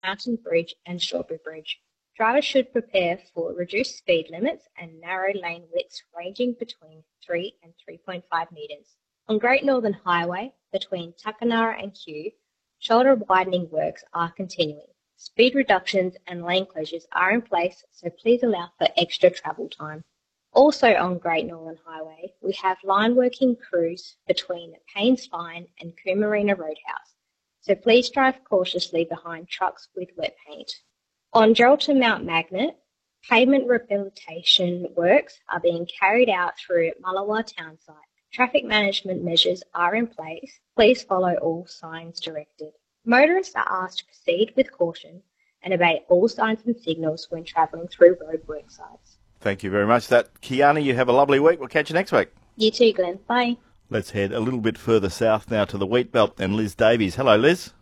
Mountain Bridge and Strawberry Bridge. Drivers should prepare for reduced speed limits and narrow lane widths ranging between 3 and 3.5 metres. On Great Northern Highway, between Tuckanarra and Kew, shoulder widening works are continuing. Speed reductions and lane closures are in place, so please allow for extra travel time. Also on Great Northern Highway, we have line working crews between Paynes Fine and Coomarina Roadhouse, so please drive cautiously behind trucks with wet paint. On Geraldton Mount Magnet, pavement rehabilitation works are being carried out through Mullawa town site. Traffic management measures are in place. Please follow all signs directed. Motorists are asked to proceed with caution and obey all signs and signals when travelling through roadwork sites. Thank you very much. Kiana, you have a lovely week. We'll catch you next week. You too, Glenn. Bye. Let's head a little bit further south now to the Wheat Belt and Liz Davies. Hello, Liz.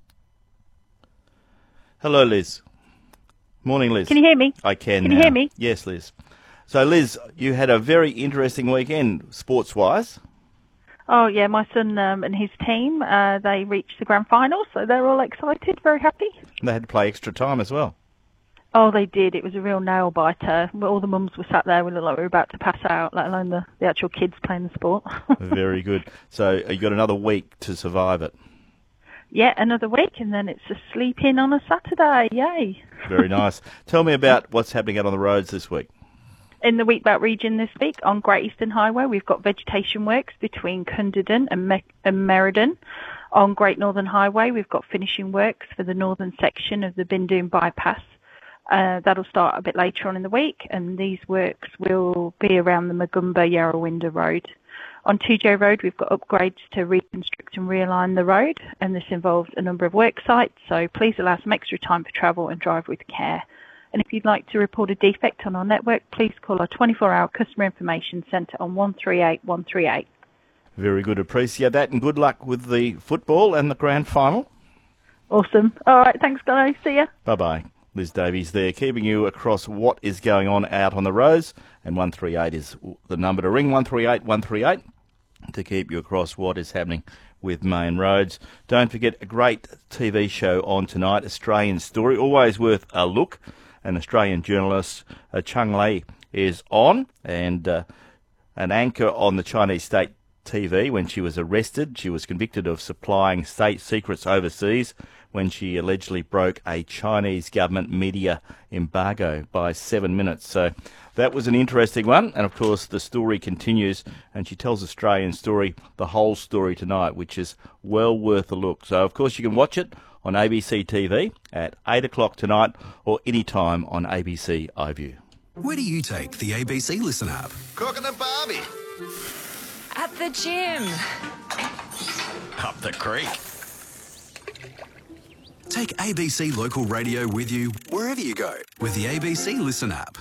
Hello, Liz. Morning, Liz. Can you hear me? I can. Can you hear me? Yes, Liz. So, Liz, you had a very interesting weekend, sports-wise. Oh, yeah, my son and his team, they reached the grand final, so they're all excited, very happy. And they had to play extra time as well. Oh, they did. It was a real nail-biter. All the mums were sat there, we looked like we were about to pass out, let alone the actual kids playing the sport. Very good. So you got another week to survive it. Yeah, another week, and then it's a sleep-in on a Saturday. Yay. Very nice. Tell me about what's happening out on the roads this week. In the Wheatbelt region this week, on Great Eastern Highway, we've got vegetation works between Cunderdin and Merredin. On Great Northern Highway, we've got finishing works for the northern section of the Bindoon bypass. That'll start a bit later on in the week, and these works will be around the Magumba Yarrawinda Road. On Tujo Road, we've got upgrades to reconstruct and realign the road, and this involves a number of work sites, so please allow some extra time for travel and drive with care. And if you'd like to report a defect on our network, please call our 24-hour customer information centre on 138 138. Very good. Appreciate that, and good luck with the football and the grand final. Awesome. All right, thanks, guys. See ya. Bye-bye. Liz Davies there, keeping you across what is going on out on the roads, and 138 is the number to ring, 138 138, to keep you across what is happening with main roads. Don't forget a great TV show on tonight, Australian Story, always worth a look. An Australian journalist, Chung Lei, is on, and an anchor on the Chinese state TV when she was arrested. She was convicted of supplying state secrets overseas when she allegedly broke a Chinese government media embargo by 7 minutes. So that was an interesting one. And, of course, the story continues, and she tells Australian Story, the whole story tonight, which is well worth a look. So, of course, you can watch it on ABC TV at 8 o'clock tonight or any time on ABC iView. Where do you take the ABC Listen app? Cooking a barbie. At the gym. Up the creek. Take ABC Local Radio with you wherever you go with the ABC Listen app.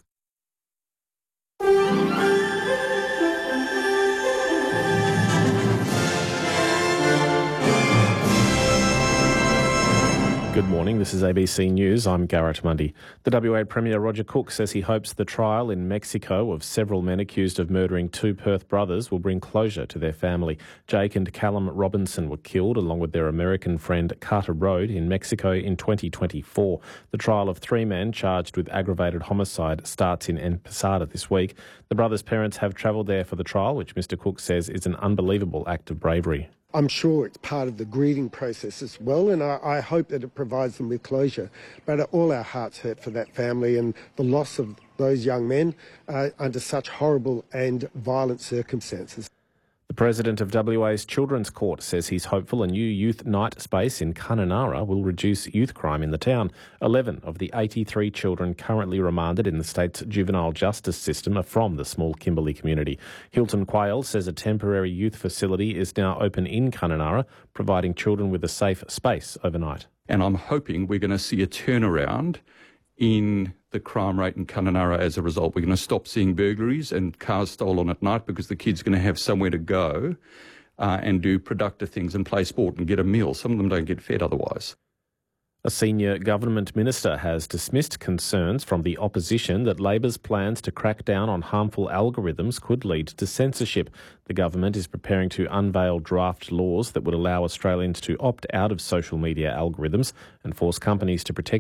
Good morning, this is ABC News. I'm Garrett Mundy. The WA Premier Roger Cook says he hopes the trial in Mexico of several men accused of murdering two Perth brothers will bring closure to their family. Jake and Callum Robinson were killed along with their American friend Carter Road in Mexico in 2024. The trial of three men charged with aggravated homicide starts in Posada this week. The brothers' parents have travelled there for the trial, which Mr Cook says is an unbelievable act of bravery. I'm sure it's part of the grieving process as well, and I hope that it provides them with closure. But all our hearts hurt for that family and the loss of those young men under such horrible and violent circumstances. The President of WA's Children's Court says he's hopeful a new youth night space in Kununurra will reduce youth crime in the town. 11 of the 83 children currently remanded in the state's juvenile justice system are from the small Kimberley community. Hilton Quayle says a temporary youth facility is now open in Kununurra, providing children with a safe space overnight. And I'm hoping we're going to see a turnaround in the crime rate in Kununurra as a result. We're going to stop seeing burglaries and cars stolen at night because the kids are going to have somewhere to go and do productive things and play sport and get a meal. Some of them don't get fed otherwise. A senior government minister has dismissed concerns from the opposition that Labor's plans to crack down on harmful algorithms could lead to censorship. The government is preparing to unveil draft laws that would allow Australians to opt out of social media algorithms and force companies to protect